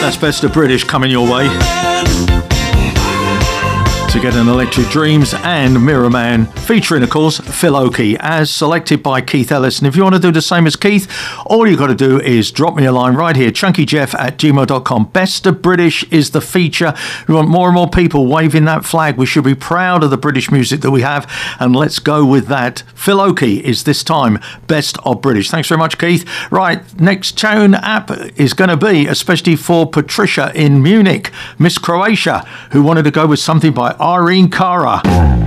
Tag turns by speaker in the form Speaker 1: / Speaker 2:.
Speaker 1: That's Best of British coming your way. To get an Electric Dreams and Mirror Man, featuring, of course, Phil Oakey, as selected by Keith Ellis. And if you want to do the same as Keith, all you got to do is drop me a line right here, chunkyjeff@gmail.com. Best of British is the feature. We want more and more people waving that flag. We should be proud of the British music that we have, and let's go with that. Phil Oakey is this time Best of British. Thanks very much, Keith. Right, next tune app is going to be, especially for Patricia in Munich, Miss Croatia, who wanted to go with something by Irene Cara.